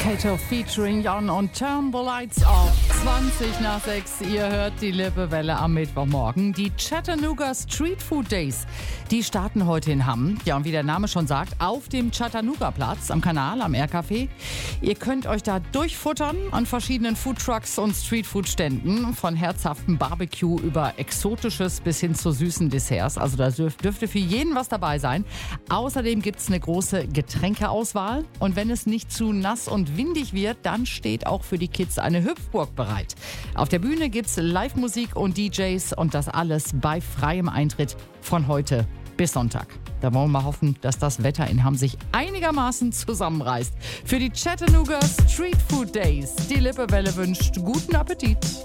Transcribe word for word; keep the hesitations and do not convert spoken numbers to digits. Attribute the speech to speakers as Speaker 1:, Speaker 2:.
Speaker 1: Kato featuring Jon und Turn the Lights Off. zwanzig nach sechs, ihr hört die Lippewelle am Mittwochmorgen. Die Chattanooga Street Food Days, die starten heute in Hamm. Ja, und wie der Name schon sagt, auf dem Chattanooga-Platz am Kanal, am R-Café. Ihr könnt euch da durchfuttern an verschiedenen Foodtrucks und Streetfood-Ständen. Von herzhaftem Barbecue über Exotisches bis hin zu süßen Desserts. Also da dürf, dürfte für jeden was dabei sein. Außerdem gibt es eine große Getränkeauswahl. Und wenn es nicht zu nass und windig wird, dann steht auch für die Kids eine Hüpfburg bereit. Auf der Bühne gibt's Live-Musik und D Js und das alles bei freiem Eintritt von heute bis Sonntag. Da wollen wir mal hoffen, dass das Wetter in Hamm sich einigermaßen zusammenreißt. Für die Chattanooga Street Food Days. Die Lippewelle wünscht guten Appetit.